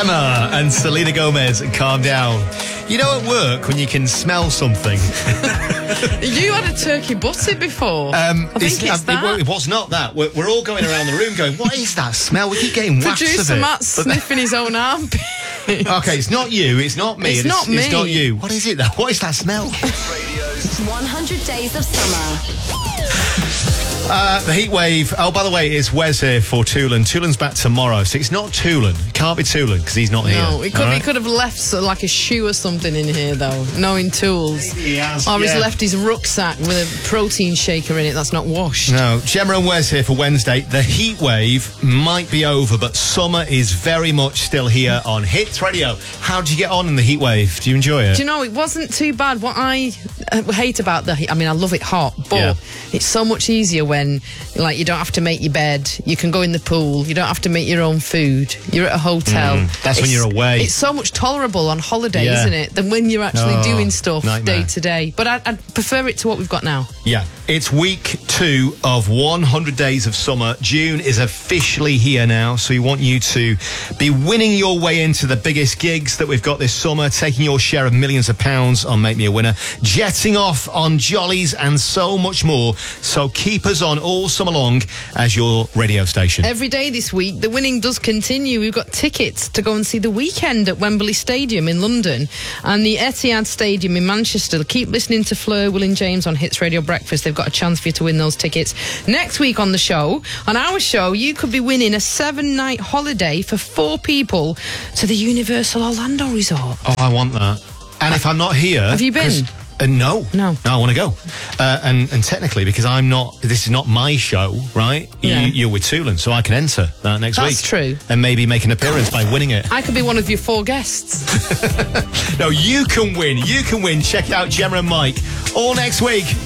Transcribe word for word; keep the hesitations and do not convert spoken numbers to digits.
Tremor and Selena Gomez, Calm Down. You know at work when you can smell something? You had a turkey butty before. Um, I think it's, uh, that. It, it was not that. We're, we're all going around the room going, what is that smell? We keep getting whacks of it. Producer Matt sniffing his own armpit. Okay, it's not you, it's not me. It's, it's not me. It's not you. What is it though? What is that smell? one hundred days of summer. Uh, the heat wave. Oh, by the way, it's Wes here for Toolan. Toolan's back tomorrow, so it's not Toolan. It can't be Toolan because he's not here. No, he could, right? he could have left so, like a shoe or something in here, though, knowing tools. Maybe he has, or yeah. he's left his rucksack with a protein shaker in it that's not washed. No, Gemma and Wes here for Wednesday. The heat wave might be over, but summer is very much still here on Hits Radio. How did you get on in the heat wave? Do you enjoy it? Do you know, it wasn't too bad. What I uh, hate about the heat, I mean, I love it hot, but Yeah. it's so much easier when, like, you don't have to make your bed, you can go in the pool, you don't have to make your own food, you're at a hotel. Mm, that's when It's- you're away. It's so much tolerable on holiday, Yeah. isn't it, than when you're actually Oh, doing stuff nightmare. day to day. But I'd, I'd prefer it to what we've got now. Yeah, it's week two of one hundred days of summer. June is officially here now, so we want you to be winning your way into the biggest gigs that we've got this summer, taking your share of millions of pounds on Make Me a Winner, jetting off on jollies and so much more. So keep us on all summer long as your radio station. Every day this week, the winning does continue. We've got tickets to go and see The Weekend at Wembley Stadium in London and the Etihad Stadium in Manchester. Keep listening to Fleur, Will and James on Hits Radio Breakfast. They've got a chance for you to win those tickets. Next week on the show, on our show, you could be winning a seven-night holiday for four people to the Universal Orlando Resort. Oh, I want that. And if I'm not here... Have you been? 'cause- Uh, no. No. No, I want to go. Uh, and, and technically, because I'm not, this is not my show, right? Yeah. You, you're with Toolan, so I can enter that next week. That's true. And maybe make an appearance by winning it. I could be one of your four guests. No, you can win. You can win. Check out Gemma and Mike all next week.